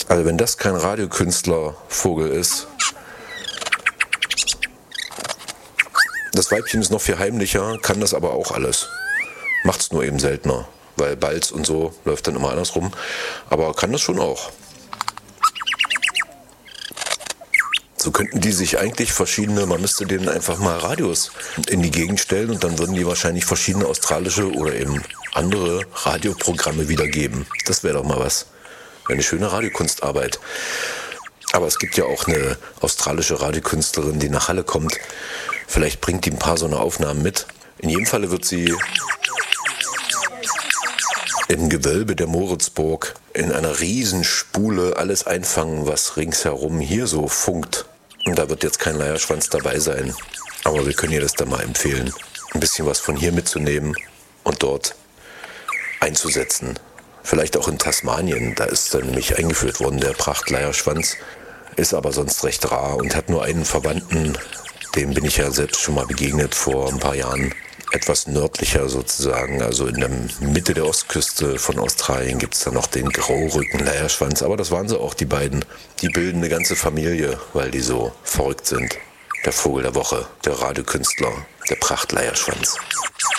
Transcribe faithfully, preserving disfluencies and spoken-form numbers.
Also wenn das kein Radiokünstlervogel ist. Das Weibchen ist noch viel heimlicher, kann das aber auch alles. Macht's nur eben seltener, weil Balz und so läuft dann immer andersrum. Aber kann das schon auch. So könnten die sich eigentlich verschiedene, man müsste denen einfach mal Radios in die Gegend stellen und dann würden die wahrscheinlich verschiedene australische oder eben andere Radioprogramme wiedergeben. Das wäre doch mal was. Wäre eine schöne Radiokunstarbeit. Aber es gibt ja auch eine australische Radiokünstlerin, die nach Halle kommt. Vielleicht bringt die ein paar so eine Aufnahmen mit. In jedem Falle wird sie im Gewölbe der Moritzburg in einer Riesenspule alles einfangen, was ringsherum hier so funkt. Und da wird jetzt kein Leierschwanz dabei sein. Aber wir können ihr das dann mal empfehlen, ein bisschen was von hier mitzunehmen und dort einzusetzen. Vielleicht auch in Tasmanien, da ist dann nämlich eingeführt worden, der Prachtleierschwanz. Ist aber sonst recht rar und hat nur einen Verwandten, dem bin ich ja selbst schon mal begegnet vor ein paar Jahren. Etwas nördlicher sozusagen, also in der Mitte der Ostküste von Australien gibt es da noch den Graurücken-Leierschwanz. Aber das waren sie auch, die beiden. Die bilden eine ganze Familie, weil die so verrückt sind. Der Vogel der Woche, der Radiokünstler, der Prachtleierschwanz.